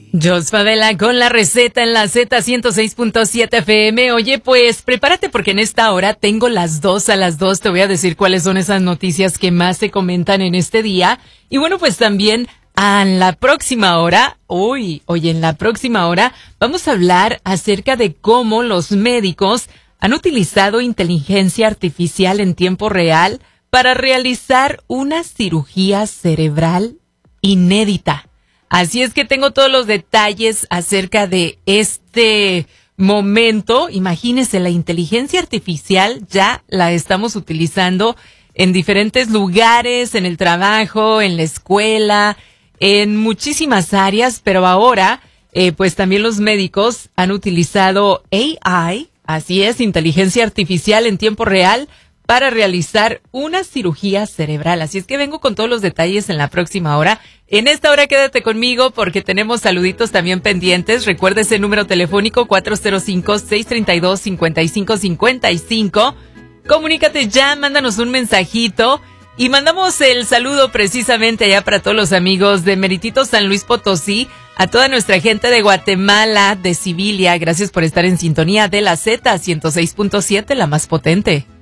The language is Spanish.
Jos Favela con la receta en la Z106.7 FM. Oye, pues prepárate porque en esta hora tengo las 2 a las 2. Te voy a decir cuáles son esas noticias que más se comentan en este día. Y bueno, pues también en la próxima hora, en la próxima hora vamos a hablar acerca de cómo los médicos han utilizado inteligencia artificial en tiempo real para realizar una cirugía cerebral inédita. Así es que tengo todos los detalles acerca de este momento. Imagínense, la inteligencia artificial ya la estamos utilizando en diferentes lugares, en el trabajo, en la escuela, en muchísimas áreas, pero ahora pues también los médicos han utilizado AI, así es, inteligencia artificial en tiempo real, para realizar una cirugía cerebral. Así es que vengo con todos los detalles en la próxima hora. En esta hora quédate conmigo porque tenemos saluditos también pendientes. Recuerda ese número telefónico 405-632-5555. Comunícate ya, mándanos un mensajito y mandamos el saludo precisamente allá para todos los amigos de Meritito San Luis Potosí, a toda nuestra gente de Guatemala, de Sibilia. Gracias por estar en sintonía de la Z106.7, la más potente.